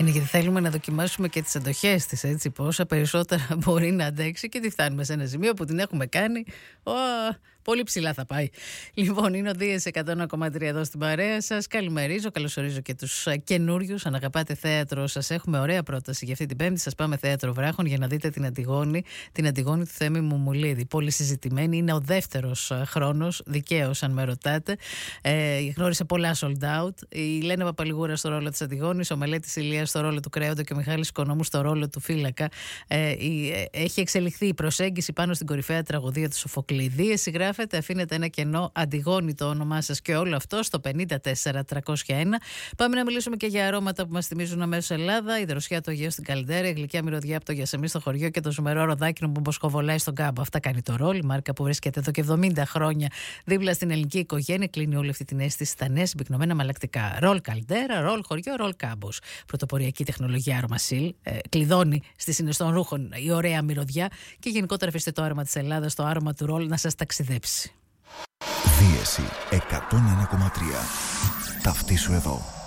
Είναι γιατί θέλουμε να δοκιμάσουμε και τις αντοχές της, έτσι, πόσα περισσότερα μπορεί να αντέξει και τι φτάνουμε σε ένα σημείο που την έχουμε κάνει. Πολύ ψηλά θα πάει. Λοιπόν, είναι ο Δίες 101,3 εδώ στην παρέα σας. Καλημερίζω, καλωσορίζω και τους καινούριους. Αν αγαπάτε θέατρο, σας έχουμε ωραία πρόταση για αυτή την Πέμπτη. Σας πάμε Θέατρο Βράχων για να δείτε την Αντιγόνη του Θέμη Μουμουλίδη. Πολύ συζητημένη. Είναι ο δεύτερος χρόνος, δικαίως αν με ρωτάτε. Γνώρισε πολλά sold out. Η Λένα Παπαλιγούρα στο ρόλο της Αντιγόνης, ο Μελέτης Ηλίας στο ρόλο του Κρέοντα και ο Μιχάλης Οικονόμου στο ρόλο του Φύλακα. Έχει εξελιχθεί η προσέγγιση πάνω στην κορυφαία τραγωδία του Σοφοκλή. Αφήνετε ένα κενό, Αντιγόνη το όνομά σας και όλο αυτό στο 54301. Πάμε να μιλήσουμε και για αρώματα που μας θυμίζουν αμέσως Ελλάδα. Η δροσιά του Αιγαίου στην Καλντέρα, η γλυκιά μυρωδιά από το Γιασεμί στο χωριό και το ζουμερό ροδάκινο που μποσκοβολάει στον κάμπο. Αυτά κάνει το ρόλ. Η μάρκα που βρίσκεται εδώ και 70 χρόνια δίπλα στην ελληνική οικογένεια κλείνει όλη αυτή την αίσθηση στα νέα συμπυκνωμένα μαλακτικά. Ρολ Καλντέρα, ρολ χωριό, ρολ κάμπος. Πρωτοποριακή τεχνολογία Αρωμασίλ. Κλειδώνει στη συναισθών ρούχων η ωραία μυρωδιά και γενικότερα αφήστε το άρωμα της Ελλάδας, το άρωμα του ρολ να σας ταξιδέψει. Δίεση 101,3. Ταυτίσου εδώ.